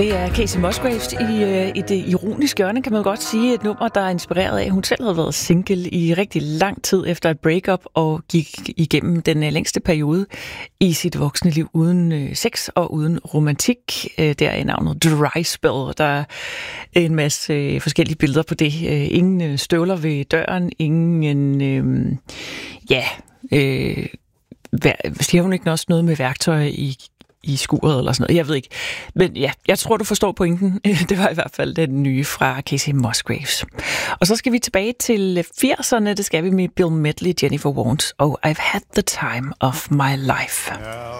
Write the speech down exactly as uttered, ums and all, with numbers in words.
Det er Kacey Musgraves i et ironisk hjørne, kan man godt sige. Et nummer, der er inspireret af, at hun selv havde været single i rigtig lang tid efter et breakup og gik igennem den længste periode i sit voksne liv uden sex og uden romantik. Der er navnet Dry Spell. Der er en masse forskellige billeder på det. Ingen støvler ved døren, ingen... Øh, ja... Øh, siger hun ikke også noget med værktøj i i skuret eller sådan noget. Jeg ved ikke. Men ja, jeg tror, du forstår pointen. Det var i hvert fald den nye fra Kacey Musgraves. Og så skal vi tilbage til firserne. Det skal vi med Bill Medley, Jennifer Warnes og I've Had the Time of My Life.